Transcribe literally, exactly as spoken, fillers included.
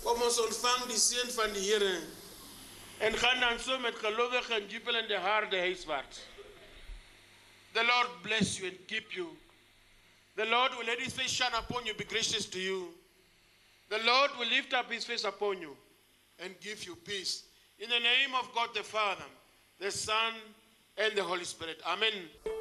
Kom ons ontvang die seën van die Here en gaan dan so met gelowige en jubelende harte huiswaarts. The Lord bless you and keep you. The Lord will let his face shine upon you, be gracious to you. The Lord will lift up his face upon you and give you peace. In the name of God the Father, the Son, and the Holy Spirit. Amen.